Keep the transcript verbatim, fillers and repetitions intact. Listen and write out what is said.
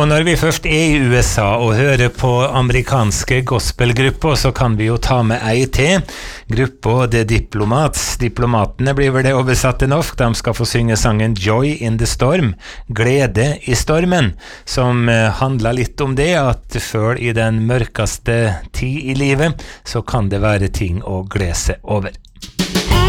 Og når vi først er i U S A og hører på amerikanske gospelgrupper, så kan vi jo ta med ei til. Gruppa The Diplomats. Diplomatene blir vel det oversatt til norsk. De skal få synge sangen Joy in the Storm, glede i stormen, som handler litt om det at før i den mørkeste tid i livet, så kan det være ting å glede seg over.